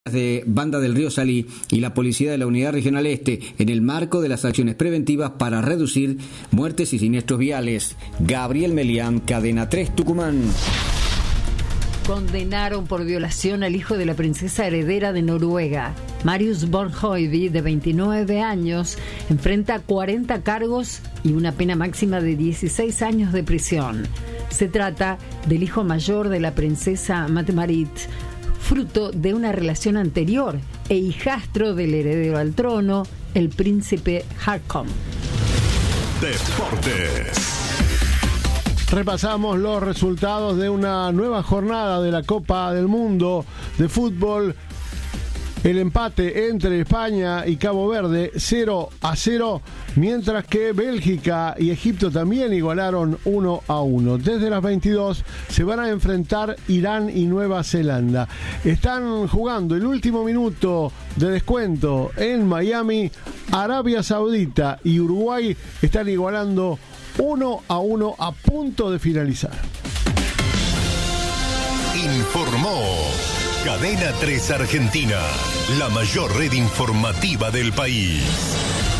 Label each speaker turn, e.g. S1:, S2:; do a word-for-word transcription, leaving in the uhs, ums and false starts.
S1: de Banda del Río Salí y la Policía de la Unidad Regional Este en el marco de las acciones preventivas para reducir muertes y siniestros viales. Gabriel Melián, Cadena tres Tucumán.
S2: Condenaron por violación al hijo de la princesa heredera de Noruega. Marius Bornhøiby, de veintinueve años, enfrenta cuarenta cargos y una pena máxima de dieciséis años de prisión. Se trata del hijo mayor de la princesa Mette-Marit, fruto de una relación anterior e hijastro del heredero al trono, el príncipe Haakon.
S3: Deportes.
S4: Repasamos los resultados de una nueva jornada de la Copa del Mundo de fútbol. El empate entre España y Cabo Verde, cero a cero, mientras que Bélgica y Egipto también igualaron uno a uno. Desde las veintidós se van a enfrentar Irán y Nueva Zelanda. Están jugando el último minuto de descuento en Miami. Arabia Saudita y Uruguay están igualando uno a uno a punto de finalizar.
S3: Informó Cadena tres Argentina, la mayor red informativa del país.